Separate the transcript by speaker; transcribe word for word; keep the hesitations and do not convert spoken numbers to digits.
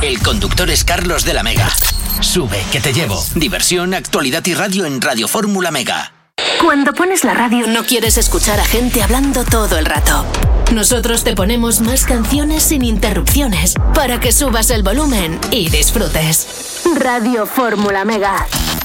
Speaker 1: El conductor es Carlos de la Mega. Sube, que te llevo. Diversión, actualidad y radio en Radio Fórmula Mega.
Speaker 2: Cuando pones la radio no quieres escuchar a gente hablando todo el rato. Nosotros te ponemos más canciones sin interrupciones para que subas el volumen y disfrutes. Radio Fórmula Mega.